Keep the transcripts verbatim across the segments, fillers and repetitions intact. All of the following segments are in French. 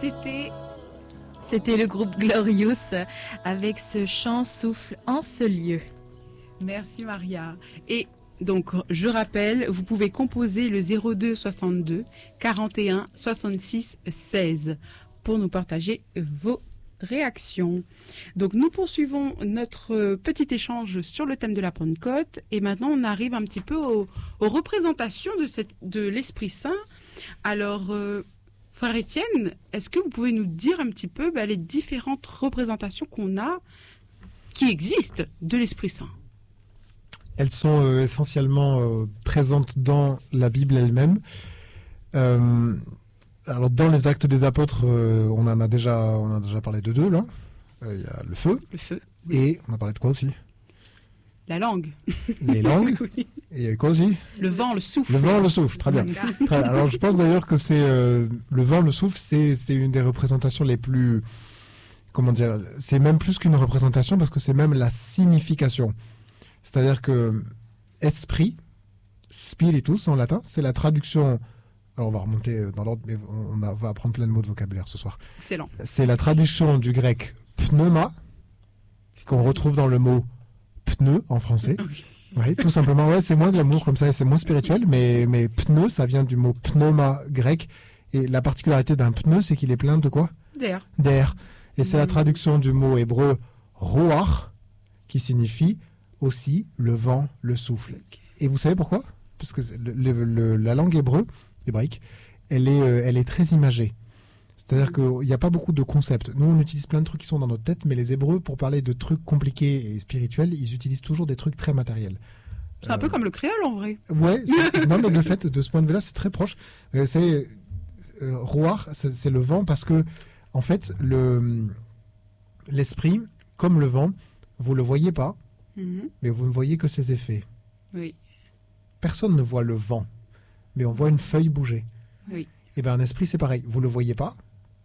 C'était, c'était le groupe Glorious avec ce chant Souffle en ce lieu. Merci Maria. Et donc, je rappelle, vous pouvez composer le zéro deux soixante-deux quarante et un soixante-six seize pour nous partager vos réactions. Donc, nous poursuivons notre petit échange sur le thème de la Pentecôte et maintenant, on arrive un petit peu aux, aux représentations de, cette, de l'Esprit Saint. Alors, euh, frère Étienne, est-ce que vous pouvez nous dire un petit peu bah, les différentes représentations qu'on a, qui existent de l'Esprit Saint? Elles sont euh, essentiellement euh, présentes dans la Bible elle-même. Euh, alors dans les Actes des Apôtres, euh, on en a déjà, on a déjà parlé de deux là. Il euh, y a le feu. Le feu. Et on a parlé de quoi aussi? La langue. Les langues. Oui. Et il y a quoi aussi? Le vent, le souffle. Le vent, le souffle. Très bien. Très bien. Alors je pense d'ailleurs que c'est euh, le vent, le souffle, c'est c'est une des représentations les plus, comment dire, c'est même plus qu'une représentation parce que c'est même la signification. C'est-à-dire que esprit, spiritus en latin, c'est la traduction. Alors on va remonter dans l'ordre, mais on va apprendre plein de mots de vocabulaire ce soir. Excellent. C'est la traduction du grec pneuma, qu'on retrouve dans le mot pneu en français. Okay. Oui, tout simplement. Ouais, c'est moins glamour comme ça, c'est moins spirituel, mais, mais pneu, ça vient du mot pneuma grec. Et la particularité d'un pneu, c'est qu'il est plein de quoi? D'air. D'air. Et c'est mmh. la traduction du mot hébreu roach, qui signifie aussi le vent, le souffle. Okay. Et vous savez pourquoi? Parce que le, le, le, la langue hébreu, hébraïque, elle est, euh, elle est très imagée. C'est-à-dire mmh. qu'il n'y a pas beaucoup de concepts. Nous, on utilise plein de trucs qui sont dans notre tête, mais les Hébreux, pour parler de trucs compliqués et spirituels, ils utilisent toujours des trucs très matériels. C'est euh... un peu comme le créole, en vrai. Ouais, non, mais de fait, de ce point de vue-là, c'est très proche. Euh, c'est euh, roar, c'est, c'est le vent, parce que, en fait, le, l'esprit, comme le vent, vous le voyez pas, mmh. mais vous ne voyez que ses effets. Oui. Personne ne voit le vent, mais on voit une feuille bouger. Oui. Et bien un esprit, c'est pareil. Vous ne le voyez pas,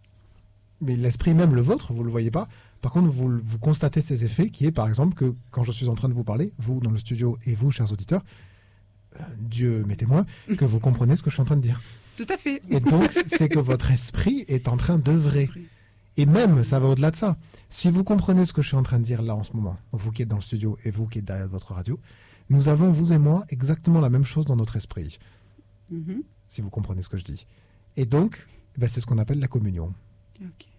mais l'esprit même, le vôtre, vous ne le voyez pas. Par contre, vous, vous constatez ses effets, qui est par exemple que quand je suis en train de vous parler, vous dans le studio et vous, chers auditeurs, euh, Dieu m'est témoin, que vous comprenez ce que je suis en train de dire. Tout à fait. Et donc, c'est que votre esprit est en train d'œuvrer. Et même, ça va au-delà de ça. Si vous comprenez ce que je suis en train de dire là en ce moment, vous qui êtes dans le studio et vous qui êtes derrière votre radio, nous avons, vous et moi, exactement la même chose dans notre esprit. Mm-hmm. Si vous comprenez ce que je dis. Et donc, ben c'est ce qu'on appelle la communion. Okay.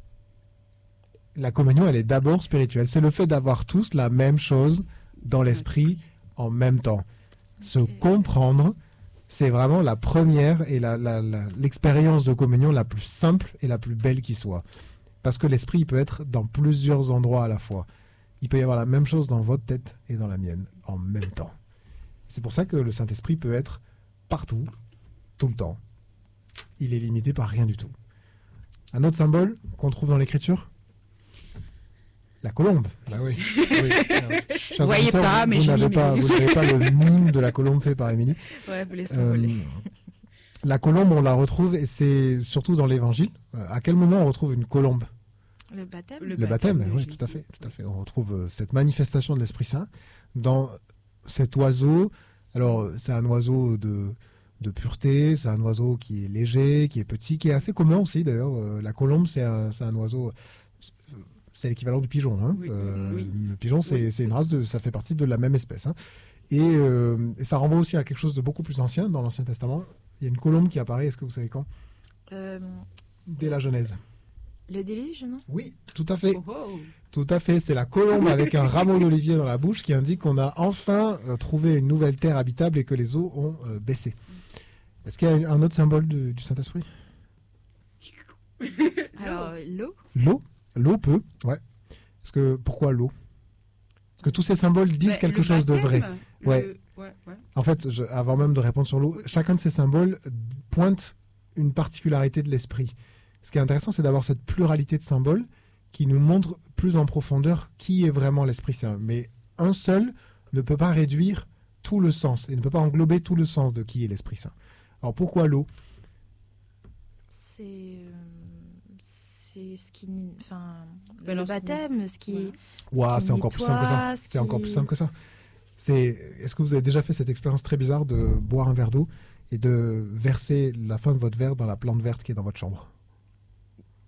La communion, elle est d'abord spirituelle. C'est le fait d'avoir tous la même chose dans l'esprit en même temps. Se okay. comprendre, c'est vraiment la première et la, la, la, l'expérience de communion la plus simple et la plus belle qui soit. Parce que l'esprit, il peut être dans plusieurs endroits à la fois. Il peut y avoir la même chose dans votre tête et dans la mienne en même temps. C'est pour ça que le Saint-Esprit peut être partout, tout le temps. Il est limité par rien du tout. Un autre symbole qu'on trouve dans l'Écriture, la colombe. Là, oui. oui. Vous voyez pas, mais vous, je n'avez pas, vous n'avez pas le mime de la colombe fait par Émilie. Ouais, vous laissez euh, voler. La colombe, on la retrouve, et c'est surtout dans l'Évangile. À quel moment on retrouve une colombe? Le baptême. Le, le baptême, baptême oui, tout à fait, tout à fait. On retrouve cette manifestation de l'Esprit Saint dans cet oiseau. Alors, c'est un oiseau de de pureté, c'est un oiseau qui est léger, qui est petit, qui est assez commun aussi d'ailleurs. Euh, la colombe, c'est un, c'est un oiseau, c'est l'équivalent du pigeon. Hein. Oui, euh, oui. Le pigeon, c'est, oui. c'est une race, de, ça fait partie de la même espèce. Hein. Et, euh, et ça renvoie aussi à quelque chose de beaucoup plus ancien dans l'Ancien Testament. Il y a une colombe qui apparaît, est-ce que vous savez quand? euh... Dès la Genèse. Le déluge, non? Oui, tout à fait. Oh, oh. Tout à fait, c'est la colombe avec un rameau d'olivier dans la bouche qui indique qu'on a enfin euh, trouvé une nouvelle terre habitable et que les eaux ont euh, baissé. Est-ce qu'il y a un autre symbole de, du Saint-Esprit? Alors, l'eau? L'eau L'eau peut, ouais. Est-ce que, pourquoi l'eau? Parce que tous ces symboles disent bah, quelque chose baptême, de vrai. Le... Ouais. Ouais, ouais. En fait, je, avant même de répondre sur l'eau, oui. chacun de ces symboles pointe une particularité de l'esprit. Ce qui est intéressant, c'est d'avoir cette pluralité de symboles qui nous montre plus en profondeur qui est vraiment l'Esprit Saint. Mais un seul ne peut pas réduire tout le sens et ne peut pas englober tout le sens de qui est l'Esprit Saint. Alors pourquoi l'eau? C'est, euh, c'est ce qui, enfin, le baptême, ce qui. Ouais. Ouah, c'est encore plus simple que ça. C'est qui... encore plus simple que ça. C'est. Est-ce que vous avez déjà fait cette expérience très bizarre de boire un verre d'eau et de verser la fin de votre verre dans la plante verte qui est dans votre chambre?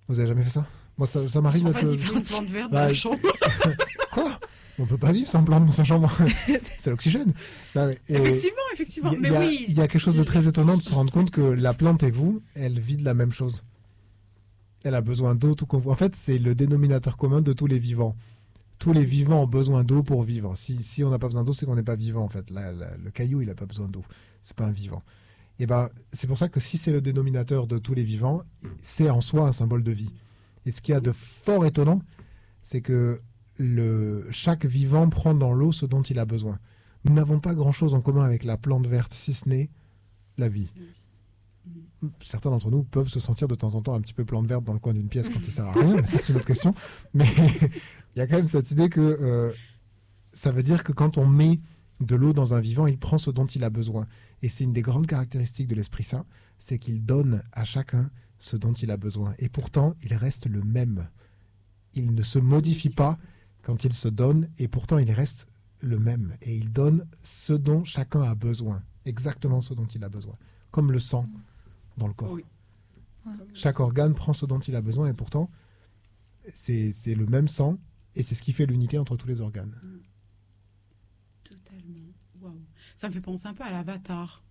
Vous avez jamais fait ça? Moi, ça, ça m'arrive On d'être... va vivre une plante verte dans Bah, la chambre. Quoi? On peut pas vivre sans plante dans sa chambre. C'est l'oxygène. Non, mais- et Effectivement, effectivement. il y a- Mais il y a- oui. Il y a quelque chose de très étonnant de se rendre compte que la plante et vous, elle vit de la même chose. Elle a besoin d'eau tout comme vous. En fait, c'est le dénominateur commun de tous les vivants. Tous les vivants ont besoin d'eau pour vivre. Si, si on n'a pas besoin d'eau, c'est qu'on n'est pas vivant, en fait. La- la- le caillou, il n'a pas besoin d'eau. C'est pas un vivant. Et ben, c'est pour ça que si c'est le dénominateur de tous les vivants, c'est en soi un symbole de vie. Et ce qu'il y a de fort étonnant, c'est que le, chaque vivant prend dans l'eau ce dont il a besoin. Nous n'avons pas grand-chose en commun avec la plante verte, si ce n'est la vie. Certains d'entre nous peuvent se sentir de temps en temps un petit peu plante verte dans le coin d'une pièce quand il ne sert à rien, mais ça c'est une autre question. Mais il y a quand même cette idée que euh, ça veut dire que quand on met de l'eau dans un vivant, il prend ce dont il a besoin. Et c'est une des grandes caractéristiques de l'Esprit Saint, c'est qu'il donne à chacun ce dont il a besoin. Et pourtant, il reste le même. Il ne se modifie pas quand il se donne, et pourtant il reste le même. Et il donne ce dont chacun a besoin, exactement ce dont il a besoin. Comme le sang dans le corps. Oui. Chaque organe prend ce dont il a besoin, et pourtant, c'est, c'est le même sang, et c'est ce qui fait l'unité entre tous les organes. Totalement. Waouh. Ça me fait penser un peu à l'Avatar.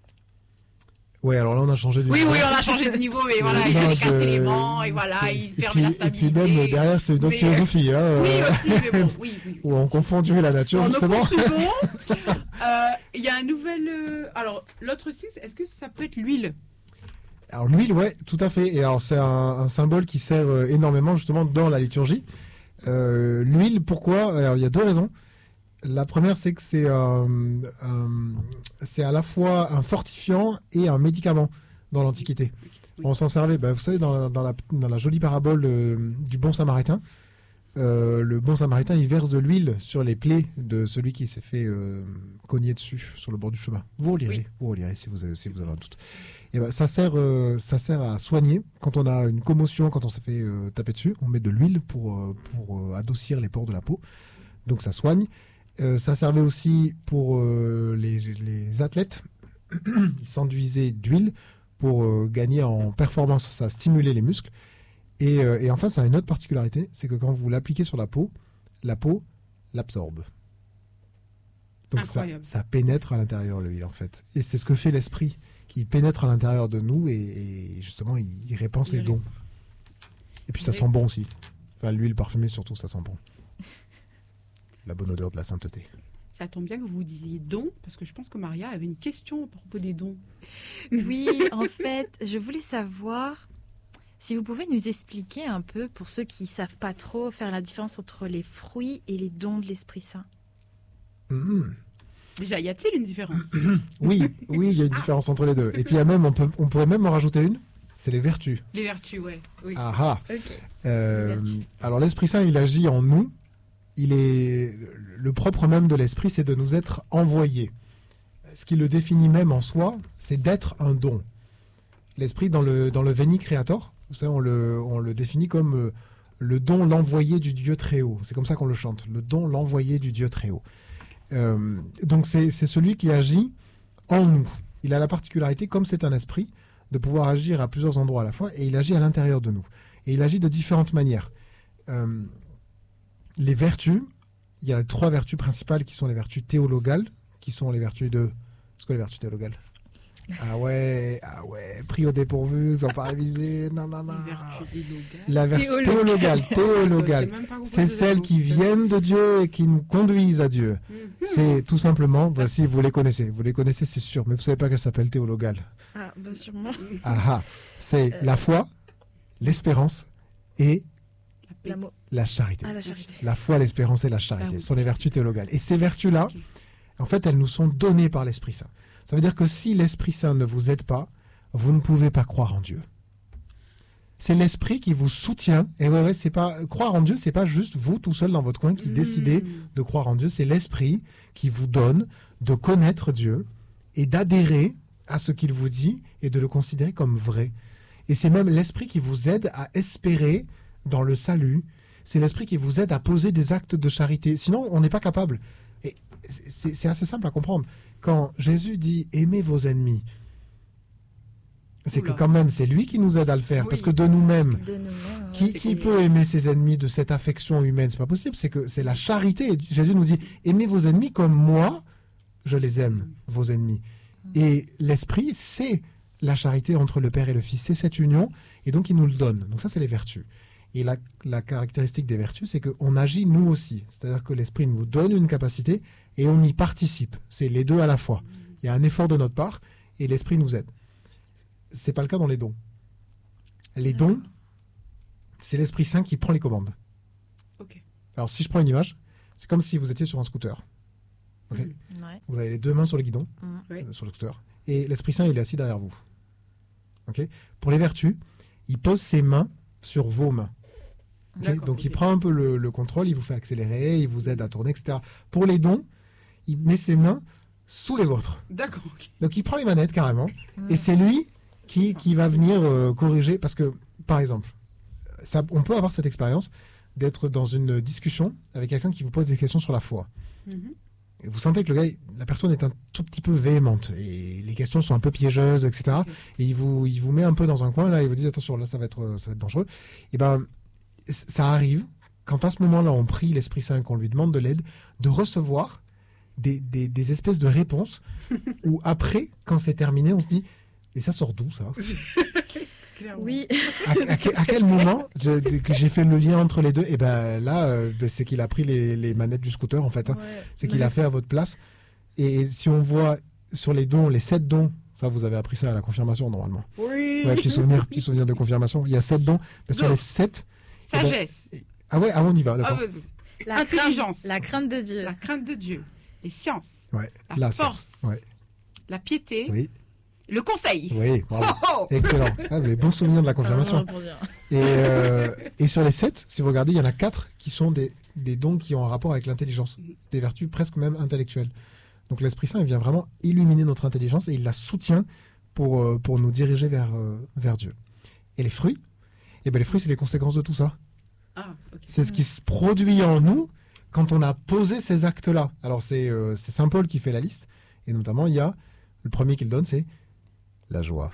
Ouais, alors là, on a changé de Oui, niveau. oui, on a changé de niveau, mais voilà, il y a Non, les quatre je- éléments, et voilà, c'est- il et permet puis- la Et stabilité. puis même, derrière, c'est une autre Mais- philosophie. Hein, Oui, euh, aussi, mais bon, oui, oui. où on confond Dieu et la nature, En justement. poursuivons. Euh, Il y a un nouvel... euh, Alors, l'autre six, est-ce que ça peut être l'huile? Alors l'huile, ouais, tout à fait. Et alors c'est un, un symbole qui sert euh, énormément justement dans la liturgie. Euh, l'huile, pourquoi? Alors il y a deux raisons. La première, c'est que c'est euh, un- c'est à la fois un fortifiant et un médicament dans l'Antiquité. Oui. On s'en servait, bah, vous savez, dans la, dans la, dans la jolie parabole euh, du bon samaritain. Euh, le bon samaritain, il verse de l'huile sur les plaies de celui qui s'est fait euh, cogner dessus sur le bord du chemin. Vous relirez, Oui. vous relirez si vous avez, si vous avez un doute. Et ben, ça sert, euh, ça sert à soigner. Quand on a une commotion, quand on s'est fait euh, taper dessus, on met de l'huile pour, euh, pour euh, adoucir les pores de la peau. Donc ça soigne. Euh, ça servait aussi pour euh, les, les athlètes. Ils s'enduisaient d'huile pour euh, gagner en performance. Ça stimulait les muscles. Et, euh, et enfin, ça a une autre particularité, c'est que quand vous l'appliquez sur la peau, la peau l'absorbe. Donc ça, Incroyable. ça pénètre à l'intérieur l'huile en fait. Et c'est ce que fait l'esprit. Il pénètre à l'intérieur de nous et, et justement il, il répand ses Il dons. Et puis ça Oui. sent bon aussi. Enfin l'huile parfumée surtout, ça sent bon. La bonne odeur de la sainteté. Ça tombe bien que vous disiez dons, parce que je pense que Maria avait une question à propos des dons. Oui, en fait, je voulais savoir si vous pouvez nous expliquer un peu, pour ceux qui ne savent pas trop, faire la différence entre les fruits et les dons de l'Esprit Saint. Mhm. Déjà, y a-t-il une différence? Oui, oui, il y a une différence entre les deux. Et puis il y a même, on, peut, on pourrait même en rajouter une, c'est les vertus. Les vertus, ouais. Oui. Ah ah. Ok. Euh, Les vertus. alors l'Esprit Saint, il agit en nous. Il est le propre même de l'Esprit, c'est de nous être envoyés. Ce qui le définit même en soi, c'est d'être un don. L'Esprit dans le dans le Veni Creator, vous savez, on le on le définit comme euh, le don, l'envoyé du Dieu très haut. C'est comme ça qu'on le chante, le don, l'envoyé du Dieu très haut. Euh, donc c'est c'est celui qui agit en nous. Il a la particularité, comme c'est un esprit, de pouvoir agir à plusieurs endroits à la fois, et il agit à l'intérieur de nous. Et il agit de différentes manières. Euh, les vertus, il y a les trois vertus principales qui sont les vertus théologales, qui sont les vertus de... C'est quoi les vertus théologales? Ah ouais, ah ouais, pris au dépourvu, sans pas réviser, non, non, non. Les vertus illogales. La vertu Théologale. théologale, théologale, Je sais même pas pourquoi c'est je celles les qui avance. viennent de Dieu et qui nous conduisent à Dieu. Mhm. C'est tout simplement, voici, vous les connaissez, vous les connaissez, c'est sûr, mais vous savez pas qu'elles s'appellent théologales. Ah, bah sûrement. Ah ah, c'est la foi, l'espérance et La paix. L'amour. la charité. Ah, la charité. La foi, l'espérance et la charité Ah oui. sont les vertus théologales. Et ces vertus-là, Ok. en fait, elles nous sont données par l'Esprit Saint. Ça veut dire que si l'Esprit Saint ne vous aide pas, vous ne pouvez pas croire en Dieu. C'est l'Esprit qui vous soutient. Et ouais, ouais, c'est pas croire en Dieu, c'est pas juste vous tout seul dans votre coin qui Mhm. décidez de croire en Dieu. C'est l'Esprit qui vous donne de connaître Dieu et d'adhérer à ce qu'il vous dit et de le considérer comme vrai. Et c'est même l'Esprit qui vous aide à espérer dans le salut. C'est l'Esprit qui vous aide à poser des actes de charité. Sinon, on n'est pas capable. Et c'est c'est assez simple à comprendre. Quand Jésus dit « aimez vos ennemis », C'est Oula. que quand même, c'est lui qui nous aide à le faire. Oui. Parce que de nous-mêmes, De nous-mêmes, qui, ouais. c'est qui combien peut aimer ses ennemis de cette affection humaine? C'est pas possible. C'est que c'est la charité. Jésus nous dit, aimez vos ennemis comme moi, je les aime, vos ennemis. Et l'esprit, c'est la charité entre le Père et le Fils. C'est cette union. Et donc, il nous le donne. Donc ça, c'est les vertus. Et la, la caractéristique des vertus, c'est qu'on agit nous aussi. C'est-à-dire que l'esprit nous donne une capacité et on y participe. C'est les deux à la fois. Il y a un effort de notre part et l'esprit nous aide. C'est pas le cas dans les dons. Les dons, c'est l'Esprit Saint qui prend les commandes. Ok. Alors, si je prends une image, c'est comme si vous étiez sur un scooter. Ok. Mhm. Ouais. Vous avez les deux mains sur le guidon, Mm. Oui. euh, sur le scooter, et l'Esprit Saint, il est assis derrière vous. Ok. Pour les vertus, il pose ses mains sur vos mains. Ok. D'accord, Donc, il ok. prend un peu le, le contrôle, il vous fait accélérer, il vous aide à tourner, et cetera. Pour les dons, il met ses mains sous les vôtres. D'accord, ok. Donc, il prend les manettes carrément, Mm. et c'est lui qui, qui va venir euh, corriger. Parce que, par exemple, ça, on peut avoir cette expérience d'être dans une discussion avec quelqu'un qui vous pose des questions sur la foi. Mhm. Et vous sentez que le gars, la personne est un tout petit peu véhémente et les questions sont un peu piégeuses, et cetera. Ok. Et il vous, il vous met un peu dans un coin là, il vous dit attention, là ça va être, ça va être dangereux. Et ben, c- ça arrive quand à ce moment-là on prie l'Esprit Saint, qu'on lui demande de l'aide, de recevoir des, des, des espèces de réponses où après, quand c'est terminé, on se dit mais ça sort d'où ça? Clairement. Oui. À, à que- à quel moment je- que j'ai fait le lien entre les deux? Et ben là, euh, ben, c'est qu'il a pris les, les manettes du scooter en fait. hein. Ouais. C'est qu'il a fait à votre place. Et si on voit sur les dons, les sept dons, ça vous avez appris ça à la confirmation normalement. Oui. Ouais, petit souvenir, petit souvenir de confirmation. Il y a sept dons. Mais sur Non. les sept, Sagesse. ah ouais, ah on y va, Ah, d'accord. ouais. La Intelligence. Crainte, la crainte de Dieu. La crainte de Dieu. Les sciences. Ouais, La là, force. c'est- ouais, La piété. oui, Le conseil. oui, bravo. Oh. Excellent. Ah, mais bon souvenir de la confirmation. Ah, pour dire. Et, euh, et sur les sept, si vous regardez, il y en a quatre qui sont des, des dons qui ont un rapport avec l'intelligence, des vertus presque même intellectuelles. Donc l'Esprit Saint, il vient vraiment illuminer notre intelligence et il la soutient pour, euh, pour nous diriger vers, euh, vers Dieu. Et les fruits, eh ben les fruits, c'est les conséquences de tout ça. Ah, ok. C'est ce qui se produit en nous quand on a posé ces actes-là. Alors c'est euh, c'est Saint Paul qui fait la liste, et notamment il y a, le premier qu'il donne, c'est la joie.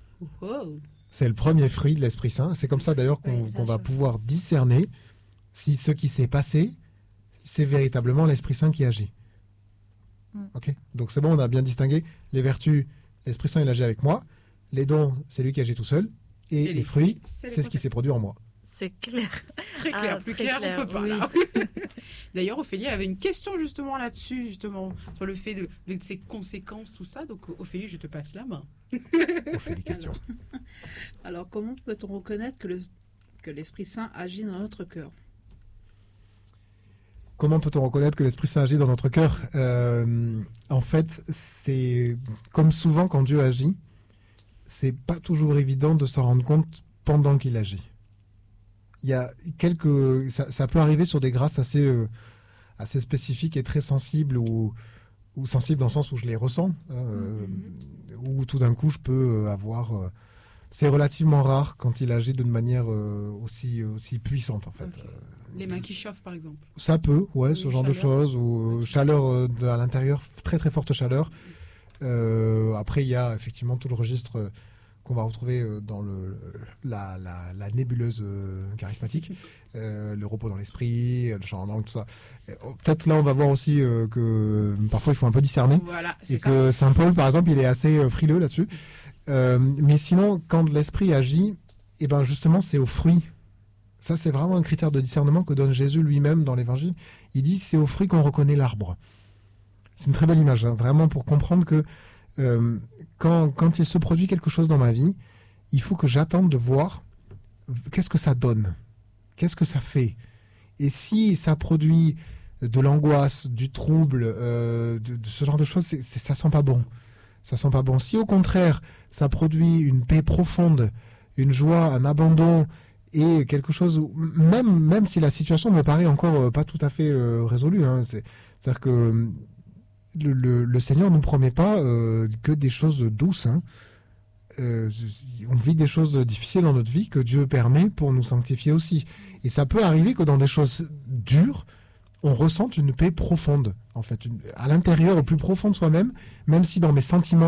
Oh. C'est le premier fruit de l'Esprit Saint. C'est comme ça d'ailleurs qu'on Oui, la qu'on va joie. pouvoir discerner si ce qui s'est passé, c'est véritablement l'Esprit Saint qui agit. Mm. Ok. Donc c'est bon, on a bien distingué les vertus. L'Esprit Saint il agit avec moi. Les dons, c'est lui qui agit tout seul. Et, Et les, les fruits, C'est c'est ce qui s'est produit en moi. C'est clair. Très clair, Ah, plus très clair, clair, on peut pas oui. là. D'ailleurs, Ophélie elle avait une question justement là-dessus, justement, sur le fait de, de ses conséquences, tout ça. Donc, Ophélie, je te passe la main. On fait des questions. Alors, comment peut-on reconnaître que, le, que l'Esprit Saint agit dans notre cœur? Comment peut-on reconnaître que l'Esprit Saint agit dans notre cœur? Euh, En fait, c'est comme souvent quand Dieu agit, c'est pas toujours évident de s'en rendre compte pendant qu'il agit. Il y a quelques, ça, ça peut arriver sur des grâces assez, euh, assez spécifiques et très sensibles ou, ou sensibles dans le sens où je les ressens, hein, euh, où tout d'un coup je peux euh, avoir. euh, c'est relativement rare quand il agit d'une manière euh, aussi, aussi puissante en fait. Ok. Euh, Les mains qui chauffent, par exemple. ça peut, ouais, Ou ce une genre de chaleur. choses, ou euh, chaleur euh, de- à l'intérieur, très très forte chaleur. Euh, après, il y a effectivement tout le registre euh, qu'on va retrouver euh, dans le, la, la, la nébuleuse euh, charismatique, euh, le repos dans l'esprit, euh, le chant en langue, tout ça. Et, oh, peut-être là, on va voir aussi euh, que euh, parfois il faut un peu discerner. Voilà, Et c'est ça. que Saint Paul, par exemple, il est assez euh, frileux là-dessus. Euh, mais sinon, quand l'esprit agit, eh ben justement, c'est aux fruits. Ça, c'est vraiment un critère de discernement que donne Jésus lui-même dans l'Évangile. Il dit, c'est aux fruits qu'on reconnaît l'arbre. C'est une très belle image, hein, vraiment pour comprendre que euh, quand, quand il se produit quelque chose dans ma vie, il faut que j'attende de voir qu'est-ce que ça donne, qu'est-ce que ça fait. Et si ça produit de l'angoisse, du trouble, euh, de, de ce genre de choses, c'est, c'est, ça sent pas bon. Ça sent pas bon. Si au contraire, ça produit une paix profonde, une joie, un abandon et quelque chose où, même, même si la situation me paraît encore euh, pas tout à fait euh, résolue, hein, c'est, c'est-à-dire que euh, le, le, le Seigneur nous promet pas euh, que des choses douces. Hein. Euh, on vit des choses difficiles dans notre vie que Dieu permet pour nous sanctifier aussi. Et ça peut arriver que dans des choses dures, on ressente une paix profonde, en fait, une, à l'intérieur, au plus profond de soi-même, même si dans mes sentiments,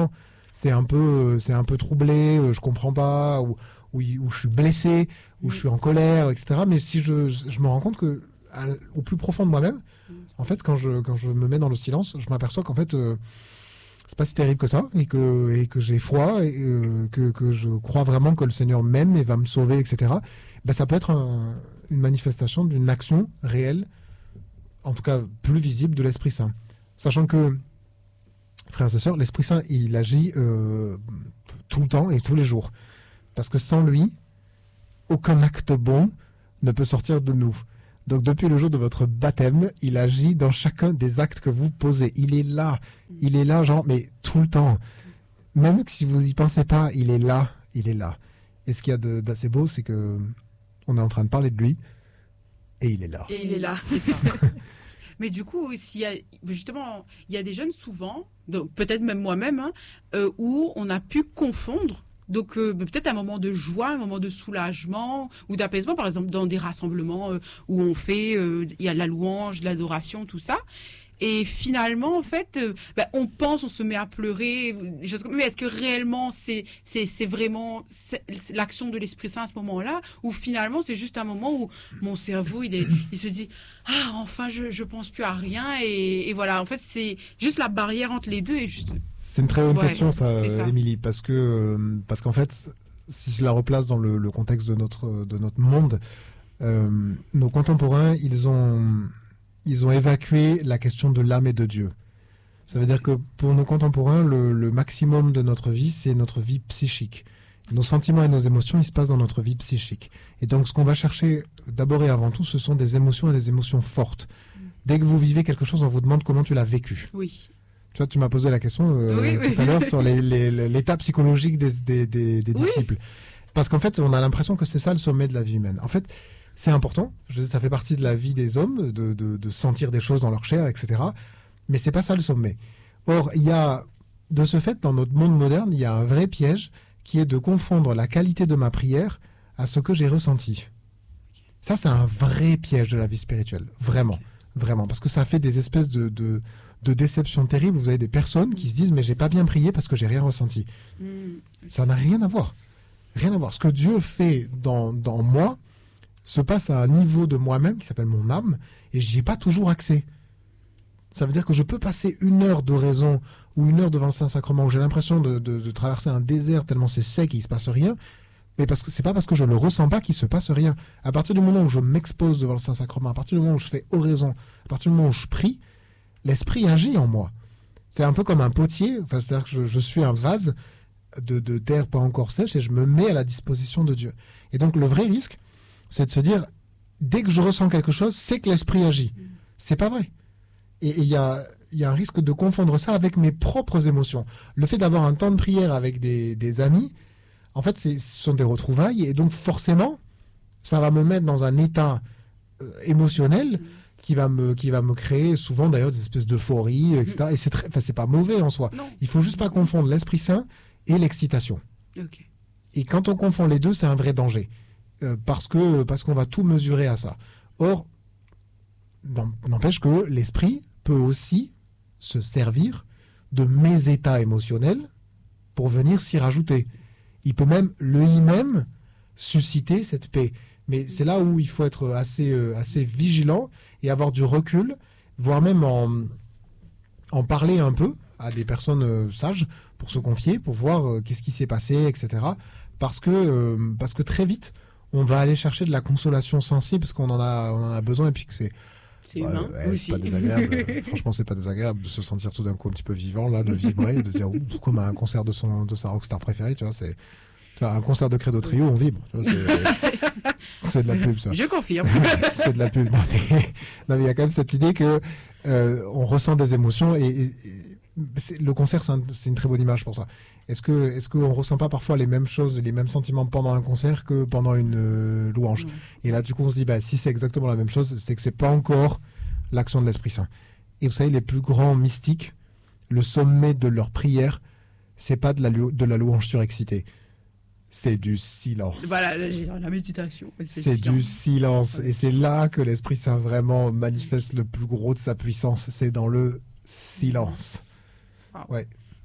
c'est un peu, c'est un peu troublé, euh, je comprends pas, ou, ou, ou je suis blessé, ou Mm. je suis en colère, et cetera. Mais si je, je me rends compte que à- au plus profond de moi-même, Mm. en fait, quand je, quand je me mets dans le silence, je m'aperçois qu'en fait, euh, c'est pas si terrible que ça, et que, et que j'ai foi, et euh, que, que je crois vraiment que le Seigneur m'aime et va me sauver, et cetera. Ben, ça peut être un- une manifestation d'une action réelle, en tout cas plus visible, de l'Esprit Saint. Sachant que, frères et sœurs, l'Esprit Saint, il agit euh, tout le temps et tous les jours. Parce que sans lui, aucun acte bon ne peut sortir de nous. Donc depuis le jour de votre baptême, il agit dans chacun des actes que vous posez. Il est là, il est là, genre, mais tout le temps. Même si vous y pensez pas, il est là, il est là. Et ce qu'il y a de- d'assez beau, c'est que on est en train de parler de lui, et il est là. Et il est là. C'est ça. Mais du coup, s'il y a, justement, il y a des jeunes souvent, donc peut-être même moi-même, hein, euh, où on a pu confondre. Donc euh, peut-être un moment de joie, un moment de soulagement ou d'apaisement, par exemple dans des rassemblements euh, où on fait, euh, il y a de la louange, de l'adoration, tout ça. Et finalement, en fait, euh, ben, on pense, on se met à pleurer, des choses comme- mais est-ce que réellement c'est c'est c'est vraiment c'est- c'est l'action de l'Esprit Saint à ce moment-là, ou finalement c'est juste un moment où mon cerveau il est il se dit ah enfin je je pense plus à rien et, et voilà, en fait c'est juste la barrière entre les deux et juste C'est une très bonne Ouais, question, ça, c'est ça. Émilie, parce que euh, parce qu'en fait, si je la replace dans le, le contexte de notre de notre monde, euh, nos contemporains, ils ont ils ont évacué la question de l'âme et de Dieu. Ça veut dire que pour nos contemporains, le, le maximum de notre vie, c'est notre vie psychique. Nos sentiments et nos émotions, ils se passent dans notre vie psychique. Et donc, ce qu'on va chercher d'abord et avant tout, ce sont des émotions et des émotions fortes. Dès que vous vivez quelque chose, on vous demande comment tu l'as vécu. oui. Tu vois, tu m'as posé la question euh, Oui, oui. tout à l'heure sur les- les- l'état psychologique des, des, des, des Oui, disciples. Parce qu'en fait, on a l'impression que c'est ça le sommet de la vie humaine. En fait, c'est important. Je- ça fait partie de la vie des hommes, de, de, de sentir des choses dans leur chair, et cetera. Mais c'est pas ça le sommet. Or, il y a, de ce fait, dans notre monde moderne, il y a un vrai piège qui est de confondre la qualité de ma prière à ce que j'ai ressenti. Ça, c'est un vrai piège de la vie spirituelle. Vraiment. Vraiment. Parce que ça fait des espèces de, de, de déceptions terribles. Vous avez des personnes qui se disent, mais j'ai pas bien prié parce que j'ai rien ressenti. Mm. Ça n'a rien à voir. Rien à voir. Ce que Dieu fait dans, dans moi se passe à un niveau de moi-même qui s'appelle mon âme, et j'y ai pas toujours accès. Ça veut dire que je peux passer une heure d'oraison ou une heure devant le Saint-Sacrement où j'ai l'impression de, de, de traverser un désert tellement c'est sec et il se passe rien, mais parce que c'est pas parce que je le ressens pas qu'il se passe rien. À partir du moment où je m'expose devant le Saint-Sacrement, à partir du moment où je fais oraison, à partir du moment où je prie, l'Esprit agit en moi. C'est un peu comme un potier, enfin, c'est-à-dire que je, je suis un vase de, de terre pas encore sèche et je me mets à la disposition de Dieu. Et donc le vrai risque, c'est de se dire, dès que je ressens quelque chose, c'est que l'Esprit agit. C'est pas vrai. Et il y a, y a un risque de confondre ça avec mes propres émotions. Le fait d'avoir un temps de prière avec des, des amis, en fait, c'est- ce sont des retrouvailles, et donc forcément, ça va me mettre dans un état euh, émotionnel qui va me, qui va me créer souvent d'ailleurs des espèces d'euphorie, et cetera. Et c'est très, enfin, c'est pas mauvais en soi. Non. Il faut juste pas confondre l'Esprit Saint et l'excitation. Ok. Et quand on confond les deux, c'est un vrai danger. Euh, parce que parce qu'on va tout mesurer à ça. Or, n'en- n'empêche que l'esprit peut aussi se servir de mes états émotionnels pour venir s'y rajouter. Il peut même, lui-même, susciter cette paix. Mais c'est là où il faut être assez, euh, assez vigilant et avoir du recul, voire même en, en parler un peu à des personnes euh, sages pour se confier, pour voir euh, qu'est-ce qui s'est passé, et cetera. Parce que, euh, parce que très vite, on va aller chercher de la consolation sensible parce qu'on en a, on en a besoin et puis que c'est C'est ouais, humain ouais, c'est aussi. pas désagréable. Euh, Franchement, c'est pas désagréable de se sentir tout d'un coup un petit peu vivant, là, de vibrer, de dire, ouh, comme à un concert de, son, de sa rockstar préférée, tu vois, c'est. Tu vois, un concert de Credo Trio, on vibre. Tu vois, c'est, c'est de la pub, ça. Je confirme. C'est de la pub. Non, mais non, mais il y a quand même cette idée que euh, on ressent des émotions et, et- et c'est- le concert, c'est, un- c'est une très bonne image pour ça. Est-ce que, est-ce qu'on ressent pas parfois les mêmes choses, les mêmes sentiments pendant un concert que pendant une euh, louange? Ouais. Et là, du coup, on se dit, bah, si c'est exactement la même chose, c'est que c'est pas encore l'action de l'Esprit Saint. Et vous savez, les plus grands mystiques, le sommet de leur prière, c'est pas de la, lou- de la louange surexcitée. C'est du silence. Voilà, là, j'ai la méditation. C'est silence. du silence. Et c'est là que l'Esprit Saint vraiment manifeste le plus gros de sa puissance. C'est dans le silence. Wow. Ouais.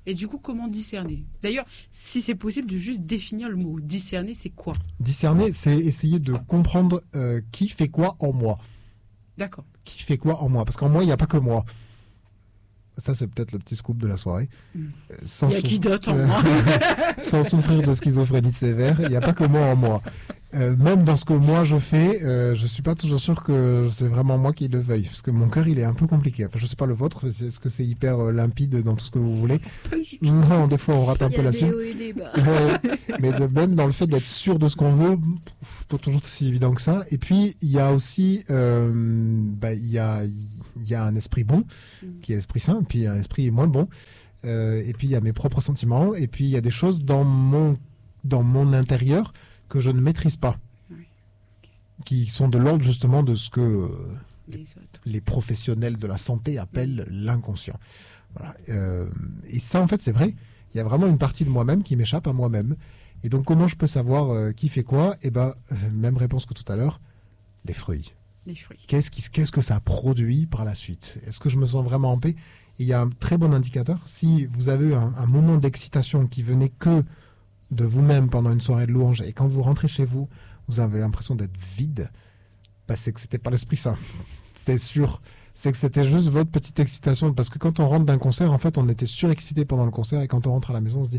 Et du coup, comment discerner? D'ailleurs, si c'est possible de juste définir le mot. Discerner, c'est quoi? Discerner, c'est essayer de comprendre euh, qui fait quoi en moi. D'accord. Qui fait quoi en moi? Parce qu'en moi, il n'y a pas que moi. Ça, c'est peut-être le petit scoop de la soirée. Mm. Euh, sans Il y a sou- qui d'autre en euh, moi? Sans souffrir de schizophrénie sévère, il n'y a pas que moi en moi. Euh, même dans ce que moi je fais, euh, je suis pas toujours sûr que c'est vraiment moi qui le veuille, parce que mon cœur il est un peu compliqué. Enfin, je sais pas le vôtre, est-ce que c'est hyper euh, limpide dans tout ce que vous voulez? Pas du tout. Non, des fois on rate un Il y peu a la des cible. hauts et des bas. Ouais, mais de- même dans le fait d'être sûr de ce qu'on veut, c'est pas toujours si évident que ça. Et puis il y a aussi, euh, bah, il y a, il y a un esprit bon, qui est l'esprit saint, puis un esprit moins bon. Euh, et puis il y a mes propres sentiments, et puis il y a des choses dans mon dans mon intérieur que je ne maîtrise pas, Oui. qui sont de l'ordre justement de ce que euh, Les autres. les professionnels de la santé appellent l'inconscient. Voilà. Euh, et ça, en fait, c'est vrai. Il y a vraiment une partie de moi-même qui m'échappe à moi-même. Et donc, comment je peux savoir euh, qui fait quoi? Eh ben, euh, même réponse que tout à l'heure, les fruits. Les fruits. Qu'est-ce, qui, qu'est-ce que ça produit par la suite? Est-ce que je me sens vraiment en paix? Et il y a un très bon indicateur. Si vous avez eu un, un moment d'excitation qui venait que de vous-même pendant une soirée de louange, et quand vous rentrez chez vous, vous avez l'impression d'être vide, bah, c'est que c'était pas l'Esprit Saint. C'est sûr. C'est que c'était juste votre petite excitation. Parce que quand on rentre d'un concert, en fait, on était surexcité pendant le concert, et quand on rentre à la maison, on se dit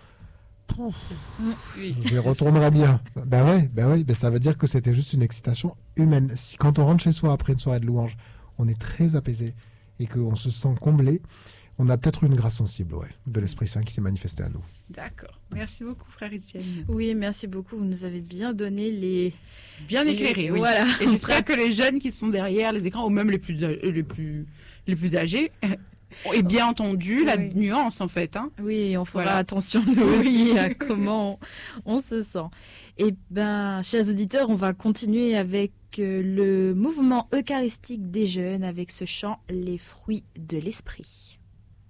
Oui. j'y retournerai bien. Ben ouais, ben ouais, ben ça veut dire que c'était juste une excitation humaine. Si quand on rentre chez soi après une soirée de louange, on est très apaisé et qu'on se sent comblé, on a peut-être une grâce sensible, ouais, de l'Esprit Saint qui s'est manifesté à nous. D'accord. Merci beaucoup, frère Étienne. Oui, merci beaucoup. Vous nous avez bien donné les... Bien éclairé, oui. Voilà. Et j'espère que les jeunes qui sont derrière les écrans, ou même les plus, euh, les plus, les plus âgés, ont bien entendu la Oui. nuance, en fait. Hein. Oui, on fera Voilà. attention nous aussi à comment on, on se sent. Eh ben, chers auditeurs, on va continuer avec euh, le mouvement eucharistique des jeunes avec ce chant « Les fruits de l'esprit ».